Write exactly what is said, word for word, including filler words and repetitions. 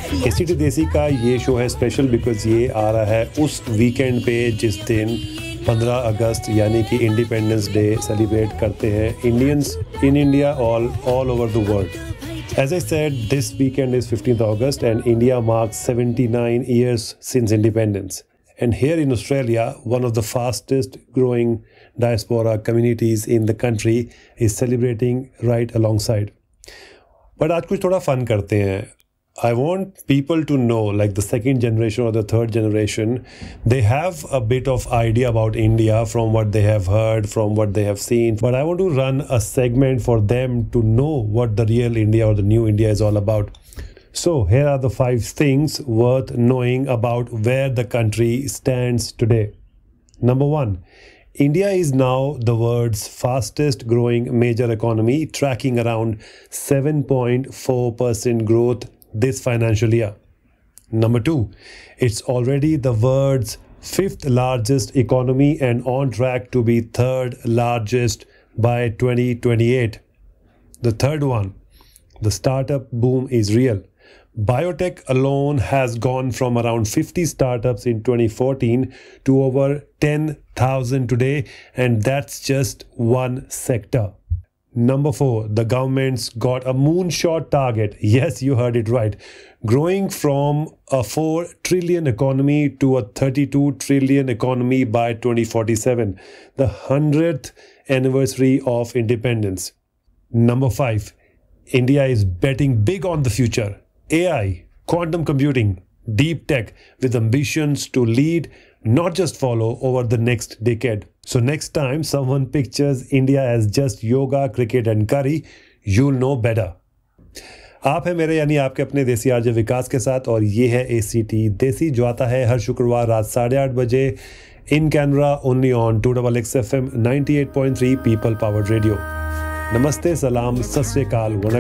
ACT देसी का ये शो है स्पेशल बिकॉज ये आ रहा है उस वीकेंड पे जिस दिन पंद्रह अगस्त यानी कि इंडिपेंडेंस डे सेलिब्रेट करते हैं Indians in India all all over the world. As I said, this weekend is fifteenth August and India marks seventy-nine years since independence. And here in Australia, one of the fastest growing diaspora communities in the country is celebrating right alongside. But आज कुछ थोड़ा fun करते हैं. I want people to know, like the second generation or the third generation, they have a bit of idea about India from what they have heard, from what they have seen. But I want to run a segment for them to know what the real India or the new India is all about. So here are the five things worth knowing about where the country stands today. Number one, India is now the world's fastest growing major economy, tracking around seven point four percent growth this financial year. Number two, it's already the world's fifth largest economy and on track to be third largest by twenty twenty-eight. The third one, the startup boom is real. Biotech alone has gone from around fifty startups in twenty fourteen to over ten thousand today, and that's just one sector. Number four, the government's got a moonshot target. Yes, you heard it right. Growing from a four trillion economy to a thirty-two trillion economy by twenty forty-seven, the hundredth anniversary of independence. Number five, India is betting big on the future. A I, quantum computing, deep tech with ambitions to lead, not just follow over the next decade. So next time someone pictures India as just yoga, cricket and curry, you'll know better. आप हैं मेरे यानी आपके अपने देसी RJ विकास के साथ और ये है एसीटी देसी जो आता है हर शुक्रवार रात साढ़े आठ बजे इन Canara only on to double x F M ninety eight point three people powered radio. नमस्ते, सलाम, सत श्री अकाल,